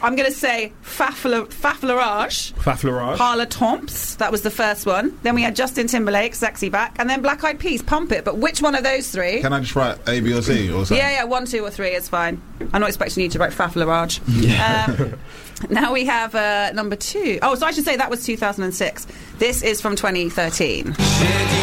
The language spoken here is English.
I'm going to say Faflarage. Faflarage. Parla Tomps. That was the first one. Then we had Justin Timberlake, Sexy Back. And then Black Eyed Peas, Pump It. But which one of those three? Can I just write A, B or C or something? Yeah, 1, 2 or 3 is fine. I'm not expecting you to write Faflarage. Now we have number 2. Oh, so I should say that was 2006. This is from 2013.